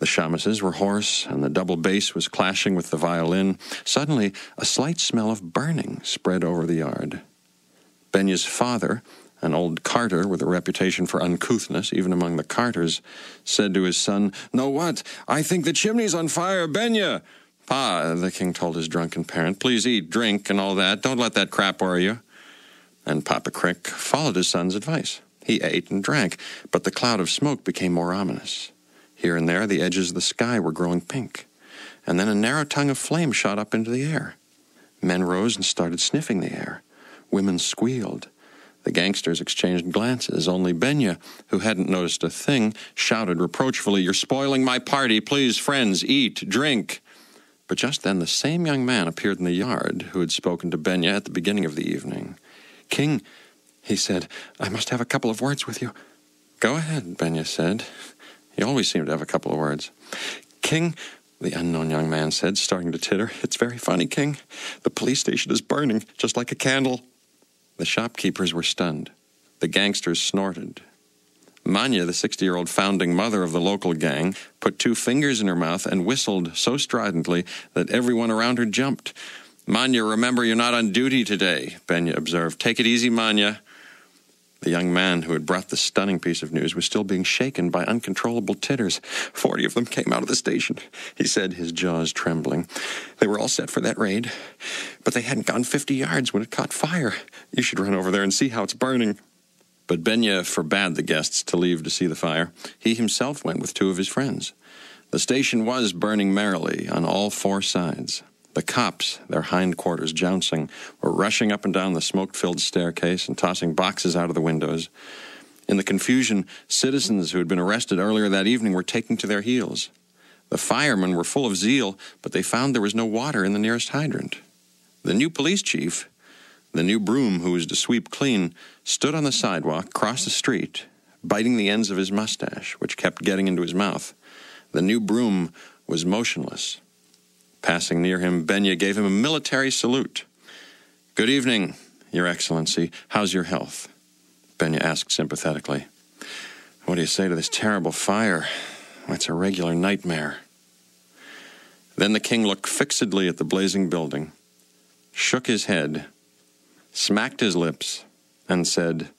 shamases were hoarse, and the double bass was clashing with the violin. Suddenly, a slight smell of burning spread over the yard. Benya's father, an old carter with a reputation for uncouthness, even among the carters, said to his son, "Know what? I think the chimney's on fire, Benya!" "Pa," the king told his drunken parent, "please eat, drink, and all that. Don't let that crap worry you." And Papa Crick followed his son's advice. He ate and drank, but the cloud of smoke became more ominous. Here and there, the edges of the sky were growing pink, and then a narrow tongue of flame shot up into the air. Men rose and started sniffing the air. Women squealed. The gangsters exchanged glances. Only Benya, who hadn't noticed a thing, shouted reproachfully, "You're spoiling my party. Please, friends, eat, drink." But just then the same young man appeared in the yard who had spoken to Benya at the beginning of the evening. "King," he said, "I must have a couple of words with you." "Go ahead," Benya said. He always seemed to have a couple of words. "King," the unknown young man said, starting to titter, "it's very funny, King. The police station is burning, just like a candle." The shopkeepers were stunned. The gangsters snorted. Manya, the 60-year-old founding mother of the local gang, put 2 fingers in her mouth and whistled so stridently that everyone around her jumped. "Manya, remember you're not on duty today," Benya observed. "Take it easy, Manya." The young man who had brought the stunning piece of news was still being shaken by uncontrollable titters. 40 of them came out of the station, he said, his jaws trembling. "They were all set for that raid, but they hadn't gone 50 yards when it caught fire. You should run over there and see how it's burning." But Benya forbade the guests to leave to see the fire. He himself went with 2 of his friends. The station was burning merrily on all 4 sides. The cops, their hindquarters jouncing, were rushing up and down the smoke-filled staircase and tossing boxes out of the windows. In the confusion, citizens who had been arrested earlier that evening were taking to their heels. The firemen were full of zeal, but they found there was no water in the nearest hydrant. The new police chief, the new broom who was to sweep clean, stood on the sidewalk across the street, biting the ends of his mustache, which kept getting into his mouth. The new broom was motionless. Passing near him, Benya gave him a military salute. "Good evening, Your Excellency. How's your health?" Benya asked sympathetically. "What do you say to this terrible fire? It's a regular nightmare." Then the king looked fixedly at the blazing building, shook his head, smacked his lips, and said,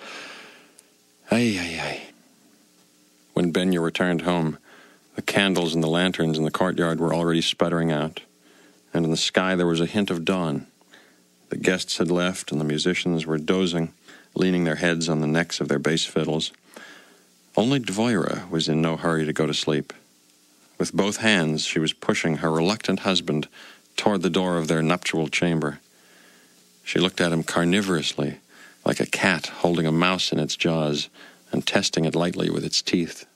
"Ay, ay, ay." When Benya returned home, the candles and the lanterns in the courtyard were already sputtering out, and in the sky there was a hint of dawn. The guests had left, and the musicians were dozing, leaning their heads on the necks of their bass fiddles. Only Dvoira was in no hurry to go to sleep. With both hands, she was pushing her reluctant husband toward the door of their nuptial chamber. She looked at him carnivorously, like a cat holding a mouse in its jaws and testing it lightly with its teeth.